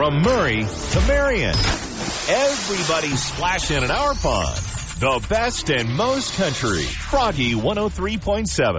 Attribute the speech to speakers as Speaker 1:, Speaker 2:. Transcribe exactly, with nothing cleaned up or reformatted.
Speaker 1: From Murray to Marion, everybody's splashing in our pond. The best and most country. Froggy one oh three point seven.